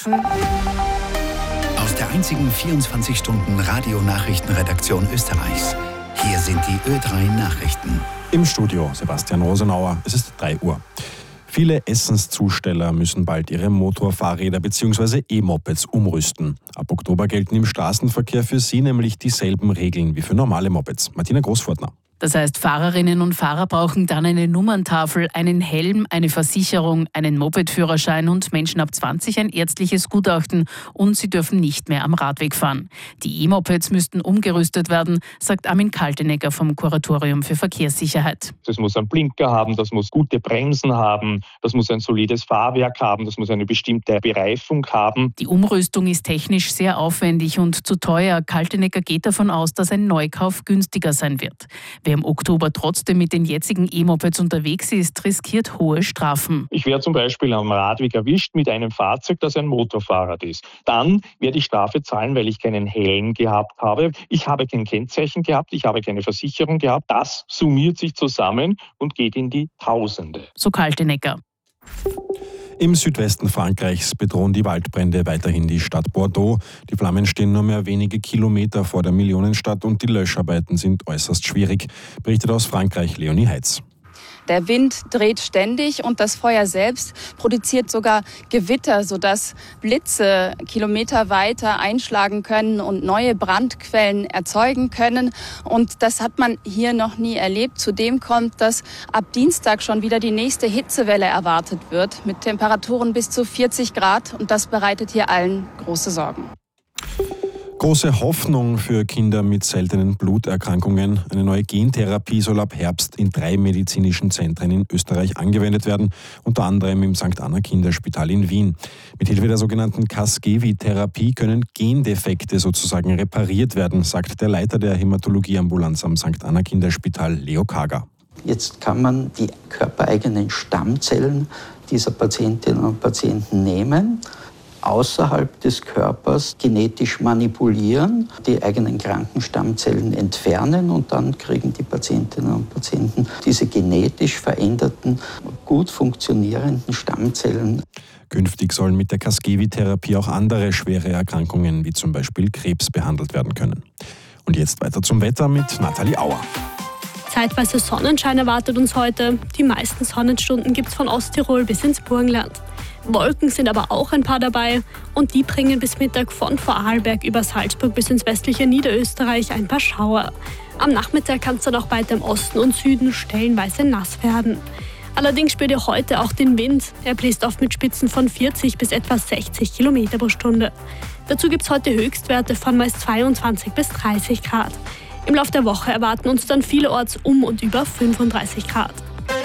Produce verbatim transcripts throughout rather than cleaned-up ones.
wissen. Aus der einzigen vierundzwanzig Stunden Radionachrichtenredaktion Österreichs. Hier sind die Ö drei Nachrichten. Im Studio Sebastian Rosenauer. Es ist drei Uhr. Viele Essenszusteller müssen bald ihre Motorfahrräder bzw. E-Mopeds umrüsten. Ab Oktober gelten im Straßenverkehr für sie nämlich dieselben Regeln wie für normale Mopeds. Martina Großfortner. Das heißt, Fahrerinnen und Fahrer brauchen dann eine Nummerntafel, einen Helm, eine Versicherung, einen Mopedführerschein und Menschen ab zwanzig ein ärztliches Gutachten und sie dürfen nicht mehr am Radweg fahren. Die E-Mopeds müssten umgerüstet werden, sagt Armin Kaltenegger vom Kuratorium für Verkehrssicherheit. Das muss einen Blinker haben, das muss gute Bremsen haben, das muss ein solides Fahrwerk haben, das muss eine bestimmte Bereifung haben. Die Umrüstung ist technisch sehr aufwendig und zu teuer. Kaltenegger geht davon aus, dass ein Neukauf günstiger sein wird. Wer im Oktober trotzdem mit den jetzigen E-Mopeds unterwegs ist, riskiert hohe Strafen. Ich werde zum Beispiel am Radweg erwischt mit einem Fahrzeug, das ein Motorfahrrad ist. Dann werde ich Strafe zahlen, weil ich keinen Helm gehabt habe. Ich habe kein Kennzeichen gehabt, ich habe keine Versicherung gehabt. Das summiert sich zusammen und geht in die Tausende. So Kaltenegger. Im Südwesten Frankreichs bedrohen die Waldbrände weiterhin die Stadt Bordeaux. Die Flammen stehen nur mehr wenige Kilometer vor der Millionenstadt und die Löscharbeiten sind äußerst schwierig, berichtet aus Frankreich Leonie Heitz. Der Wind dreht ständig und das Feuer selbst produziert sogar Gewitter, sodass Blitze Kilometer weiter einschlagen können und neue Brandquellen erzeugen können. Und das hat man hier noch nie erlebt. Zudem kommt, dass ab Dienstag schon wieder die nächste Hitzewelle erwartet wird, mit Temperaturen bis zu vierzig Grad. Und das bereitet hier allen große Sorgen. Große Hoffnung für Kinder mit seltenen Bluterkrankungen. Eine neue Gentherapie soll ab Herbst in drei medizinischen Zentren in Österreich angewendet werden, unter anderem im Sankt Anna Kinderspital in Wien. Mithilfe der sogenannten Casgevy-Therapie können Gendefekte sozusagen repariert werden, sagt der Leiter der Hämatologieambulanz am Sankt Anna Kinderspital, Leo Kager. Jetzt kann man die körpereigenen Stammzellen dieser Patientinnen und Patienten nehmen, außerhalb des Körpers genetisch manipulieren, die eigenen Krankenstammzellen entfernen und dann kriegen die Patientinnen und Patienten diese genetisch veränderten, gut funktionierenden Stammzellen. Künftig sollen mit der Casgevy-Therapie auch andere schwere Erkrankungen wie zum Beispiel Krebs behandelt werden können. Und jetzt weiter zum Wetter mit Nathalie Auer. Zeitweise Sonnenschein erwartet uns heute. Die meisten Sonnenstunden gibt es von Osttirol bis ins Burgenland. Wolken sind aber auch ein paar dabei und die bringen bis Mittag von Vorarlberg über Salzburg bis ins westliche Niederösterreich ein paar Schauer. Am Nachmittag kann es dann auch weiter im Osten und Süden stellenweise nass werden. Allerdings spürt ihr heute auch den Wind. Er bläst oft mit Spitzen von vierzig bis etwa sechzig Kilometer pro Stunde. Dazu gibt es heute Höchstwerte von meist zweiundzwanzig bis dreißig Grad. Im Laufe der Woche erwarten uns dann vielerorts um und über fünfunddreißig Grad.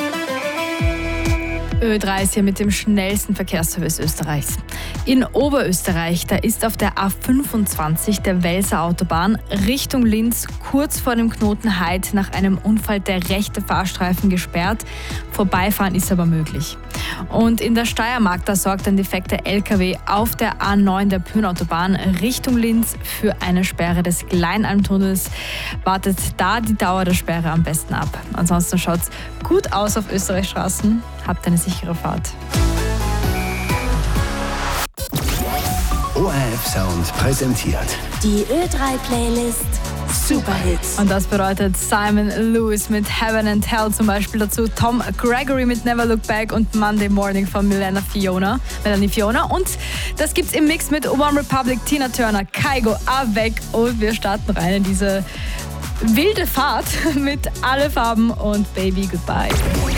Ö drei ist hier mit dem schnellsten Verkehrsservice Österreichs. In Oberösterreich, da ist auf der A fünfundzwanzig der Welser Autobahn Richtung Linz kurz vor dem Knoten Heid nach einem Unfall der rechte Fahrstreifen gesperrt. Vorbeifahren ist aber möglich. Und in der Steiermark, da sorgt ein defekter L K W auf der A neun der Pyrnautobahn Richtung Linz für eine Sperre des Kleinalmtunnels. Wartet da die Dauer der Sperre am besten ab. Ansonsten schaut es gut aus auf Österreichs Straßen. Habt eine sichere Fahrt. O R F Sound präsentiert die Ö drei Playlist Superhits. Und das bedeutet Simon Lewis mit Heaven and Hell zum Beispiel, dazu Tom Gregory mit Never Look Back und Monday Morning von Melanie Fiona. Melanie Fiona. Und das gibt's im Mix mit One Republic, Tina Turner, Kygo, Avec und wir starten rein in diese wilde Fahrt mit Alle Farben und Baby Goodbye.